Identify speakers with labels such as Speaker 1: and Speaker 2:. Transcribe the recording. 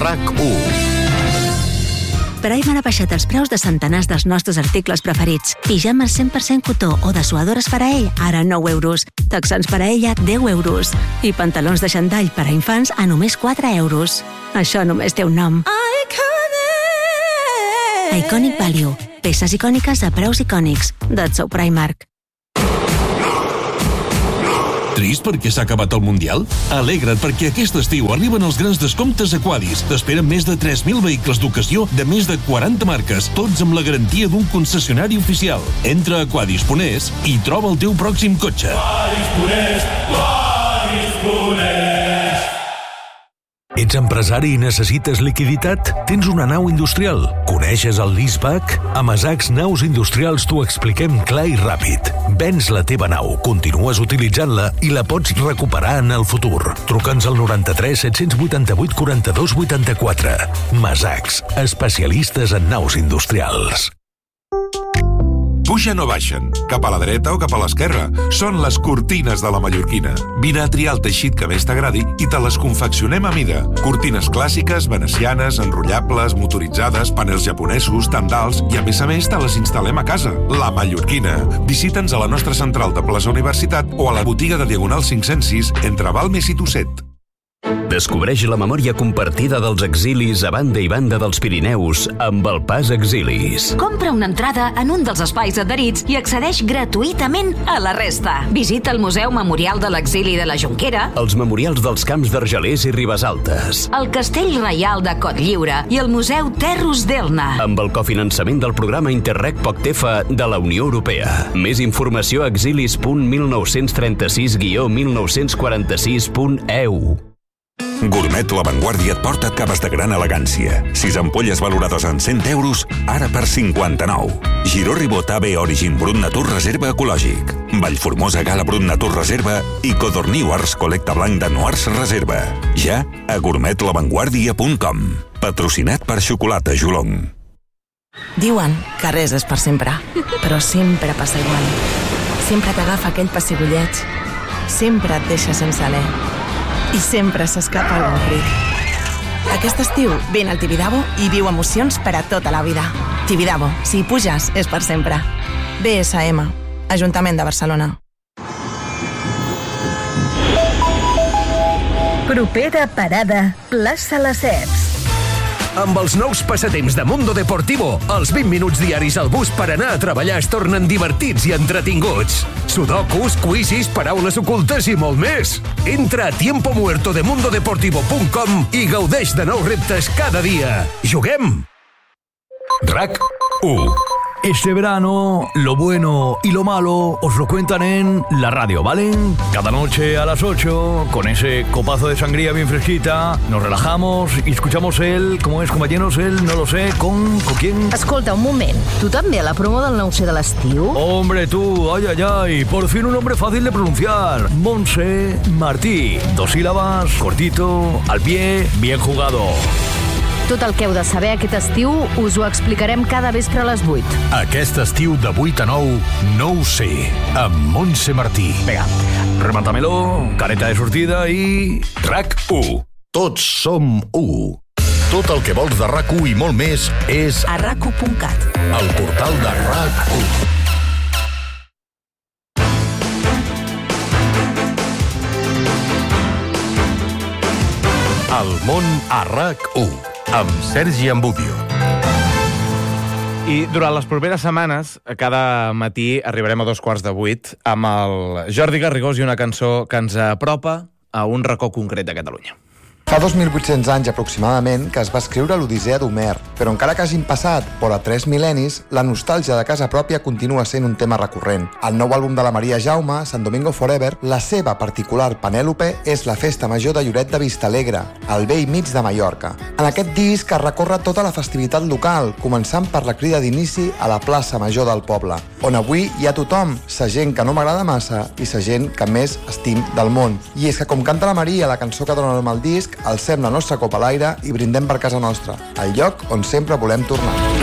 Speaker 1: RAC1.
Speaker 2: Prime ha baixat els preus de centenars dels nostres articles preferits. Pijames 100% cotó o dessuadores per a ell, ara 9 euros. Texans per a ella, 10 euros. I pantalons de xandall per a infants a només 4 euros. Això només té un nom. Iconic Value. Peces icòniques a preus icònics. That's so Primark.
Speaker 3: Trist perquè s'ha acabat el Mundial? Alegra't perquè aquest estiu arriben els grans descomptes Aquadis. T'esperen més de 3.000 vehicles d'ocasió de més de 40 marques, tots amb la garantia d'un concessionari oficial. Entra a aquadis.es i troba el teu pròxim cotxe.
Speaker 4: Ets empresari i necessites liquiditat? Tens una nau industrial? Coneixes el leaseback? A Masacs Naus Industrials t'ho expliquem clar i ràpid. Vens la teva nau, continues utilitzant-la i la pots recuperar en el futur. Truca'ns al 93 788 42 84. Masacs, especialistes en naus industrials.
Speaker 5: Pugen o baixen, cap a la dreta o cap a l'esquerra. Són les cortines de la mallorquina. Vine a triar el teixit que més t'agradi i te les confeccionem a mida. Cortines clàssiques, venecianes, enrotllables, motoritzades, panels japonesos, tendals i a més te les instal·lem a casa. La Mallorquina. Visita'ns a la nostra central de Plaça Universitat o a la botiga de Diagonal 506 entre Balmes i Tosset.
Speaker 6: Descobreix la memòria compartida dels exilis a banda i banda dels Pirineus amb el Pas Exilis.
Speaker 7: Compra una entrada en un dels espais adherits i accedeix gratuïtament a la resta. Visita el Museu Memorial de l'Exili de la Jonquera,
Speaker 6: Els memorials dels camps d'Argelers i Ribesaltes,
Speaker 7: el Castell Reial de Cotlliure i el Museu Terros d'Elna.
Speaker 6: amb el cofinançament del programa Interreg POCTEFA de la Unió Europea. Més informació a exilis.1936-1946.eu.
Speaker 5: Gourmet La Vanguardia et porta caves de gran elegància. 6 ampolles valorades en 100 euros, ara per 59. Giró Ribot AB Origin Brut Natur Reserva Ecològic. Vallformosa Gala Brut Natur Reserva i Codorní Ars Col·lecta Blanc de Noars Reserva. Ja a gourmetlavanguardia.com. Patrocinat per Xocolata Jolong.
Speaker 8: Diuen que res és per sempre, però sempre passa igual. Sempre t'agafa aquell pessigolleig, sempre et deixa sense alè i sempre s'escapa el ric. Aquest estiu vine al Tibidabo i viu emocions per a tota la vida. Tibidabo, si hi puges, és per sempre. BSM, Ajuntament de Barcelona.
Speaker 9: Propera parada, plaça Lesseps.
Speaker 10: Amb els nous passatemps de Mundo Deportivo, els 20 minuts diaris al bus per anar a treballar es tornen divertits i entretinguts. Sudokus, quizzes, paraules ocultes i molt més. Entra a tiempomuertodemundodeportivo.com i gaudeix de nous reptes cada dia. Juguem!
Speaker 4: RAC1.
Speaker 11: Este verano, lo bueno y lo malo os lo cuentan en la radio, ¿vale? Cada noche a las 8, con ese copazo de sangría bien fresquita, nos relajamos y escuchamos ¿cómo es, compañeros? No lo sé, ¿con quién?
Speaker 9: Escolta, un moment. Tu també a la promo del 9C de l'estiu?
Speaker 11: Hombre, tú, ay, por fin un nombre fácil de pronunciar. Montse Martí. 2 sílabas, cortito, al pie, bien jugado.
Speaker 9: Tot el que heu de saber aquest estiu us ho explicarem cada vespre a les 8.
Speaker 4: Aquest estiu de 8 a 9, no ho sé, amb Montse Martí.
Speaker 11: Vinga, remátamelo, careta de sortida i...
Speaker 4: RAC1. Tots som 1. Tot el que vols de RAC1 i molt més és
Speaker 2: A RAC1.cat.
Speaker 4: el portal de RAC1. El món a RAC1. Amb Sergi Ambudio.
Speaker 12: I durant les properes setmanes, cada matí arribarem a 7:15 amb el Jordi Garrigós i una cançó que ens apropa a un racó concret de Catalunya.
Speaker 13: Fa 2.800 anys aproximadament que es va escriure l'Odissea d'Homer, però encara que hagin passat vora 3 mil·lennis, la nostàlgia de casa pròpia continua sent un tema recurrent. Al nou àlbum de la Maria Jaume, Sant Domingo Forever, la seva particular Penèlope és la festa major de Lloret de Vistalegre, al vell mig de Mallorca. En aquest disc es recorre tota la festivitat local, començant per la crida d'inici a la plaça Major del poble, on avui hi ha tothom, sa gent que no m'agrada massa i sa gent que més estim del món. I és que, com canta la Maria, la cançó que dona nom al disc, alcem la nostra copa a l'aire i brindem per casa nostra, el lloc on sempre volem tornar.